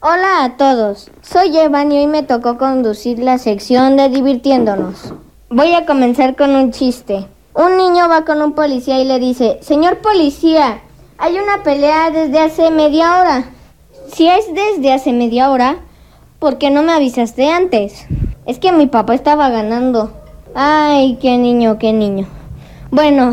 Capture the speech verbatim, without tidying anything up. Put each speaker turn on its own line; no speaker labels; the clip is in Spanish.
Hola a todos, soy Evan y hoy me tocó conducir la sección de Divirtiéndonos. Voy a comenzar con un chiste. Un niño va con un policía y le dice: Señor policía, hay una pelea desde hace media hora. Si es desde hace media hora, ¿por qué no me avisaste antes? Es que mi papá estaba ganando. Ay, qué niño, qué niño. Bueno,